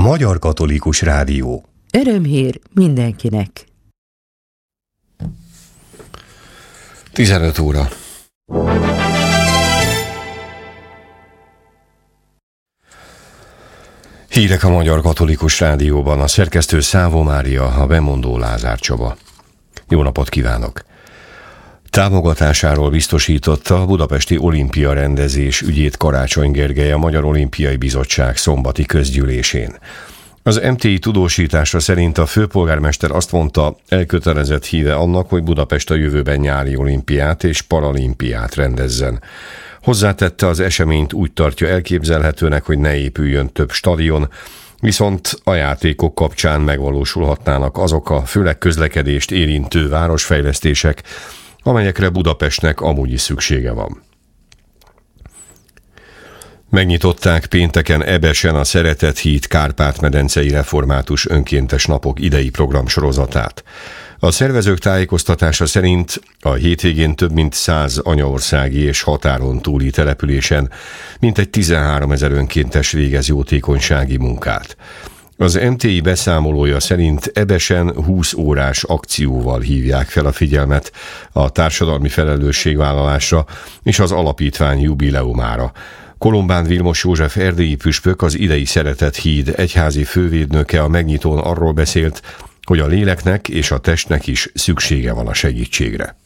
Magyar Katolikus Rádió. Örömhír mindenkinek. 15 óra. Hírek a Magyar Katolikus Rádióban, a szerkesztő Szávó Mária, a bemondó Lázár Csaba. Jó napot kívánok! Támogatásáról biztosította a budapesti olimpia rendezés ügyét Karácsony Gergely, a Magyar Olimpiai Bizottság szombati közgyűlésén. Az MTI tudósítása szerint a főpolgármester azt mondta, elkötelezett híve annak, hogy Budapest a jövőben nyári olimpiát és paralimpiát rendezzen. Hozzátette, az eseményt úgy tartja elképzelhetőnek, hogy ne épüljön több stadion, viszont a játékok kapcsán megvalósulhatnának azok a főleg közlekedést érintő városfejlesztések, amelyekre Budapestnek amúgy is szüksége van. Megnyitották pénteken Ebesen a Szeretett Híd Kárpát-medencei Református Önkéntes Napok idei programsorozatát. A szervezők tájékoztatása szerint a hétvégén több mint 100 anyaországi és határon túli településen mintegy 13 000 önkéntes végez jótékonysági munkát. Az MTI beszámolója szerint Ebesen 20 órás akcióval hívják fel a figyelmet a társadalmi felelősségvállalásra és az alapítvány jubileumára. Kolombán Vilmos József erdélyi püspök, az idei Szeretett Híd egyházi fővédnöke a megnyitón arról beszélt, hogy a léleknek és a testnek is szüksége van a segítségre.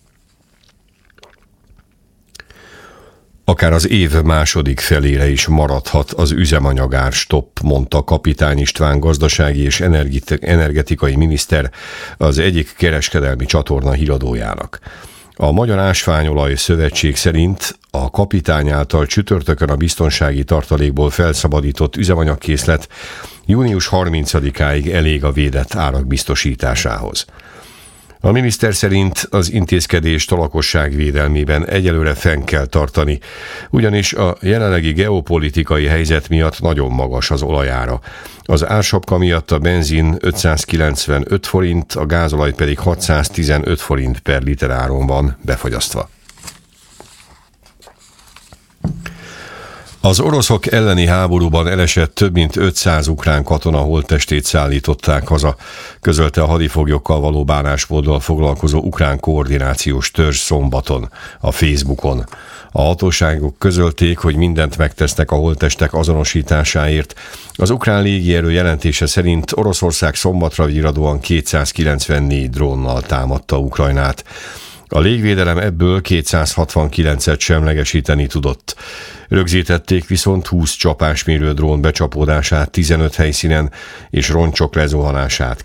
Akár az év második felére is maradhat az üzemanyagár stopp, mondta Kapitány István gazdasági és energetikai miniszter az egyik kereskedelmi csatorna híradójának. A Magyar Ásványolaj Szövetség szerint a kapitány által csütörtökön a biztonsági tartalékból felszabadított üzemanyagkészlet június 30-áig elég a védett árak biztosításához. A miniszter szerint az intézkedést a lakosság védelmében egyelőre fenn kell tartani, ugyanis a jelenlegi geopolitikai helyzet miatt nagyon magas az olajára. Az ársapka miatt a benzin 595 forint, a gázolaj pedig 615 forint per liter áron van befagyasztva. Az oroszok elleni háborúban elesett több mint 500 ukrán katona holttestét szállították haza, közölte a hadifoglyokkal való bánásmóddal foglalkozó ukrán koordinációs törzs szombaton a Facebookon. A hatóságok közölték, hogy mindent megtesznek a holttestek azonosításáért. Az ukrán légierő jelentése szerint Oroszország szombatra virradóan 294 drónnal támadta Ukrajnát. A légvédelem ebből 269-et semlegesíteni tudott. Rögzítették viszont 20 csapásmérő drón becsapódását 15 helyszínen és roncsok lezuhanását